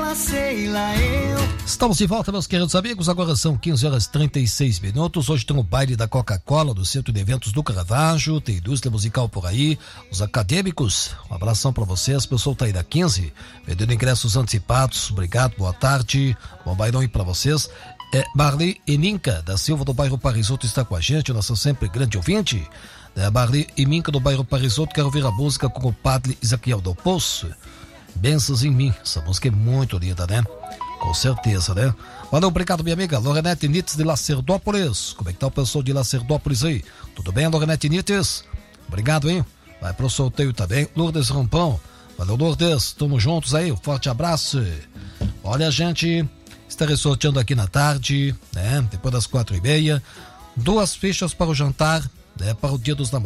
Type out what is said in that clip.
sei lá eu. Estamos de volta, meus queridos amigos. Agora são 15h36. Hoje tem o baile da Coca-Cola do Centro de Eventos do Caravaggio. Tem indústria musical por aí. Os acadêmicos, um abração pra vocês. Pessoal tá aí da 15, vendendo ingressos antecipados. Obrigado, boa tarde. Bom bailão aí pra vocês. Marli Eninca da Silva do bairro Parisotto está com a gente, nossa sempre grande ouvinte. Marli Eninca do bairro Parisotto, quero ouvir a música com o padre Isaquiel do Poço. Bênçãos em mim. Essa música é muito linda, né? Com certeza, né? Valeu, obrigado, minha amiga Lorenete Nites de Lacerdópolis. Como é que tá o pessoal de Lacerdópolis aí? Tudo bem, Lorenete Nites? Obrigado, hein? Vai pro sorteio também, Lourdes Rampão. Valeu, Lourdes, tamo juntos aí, um forte abraço. Olha, a gente estarei sorteando aqui na tarde, né? Depois das 4h30, 2 fichas para o jantar, né? Para o Dia dos Namorados.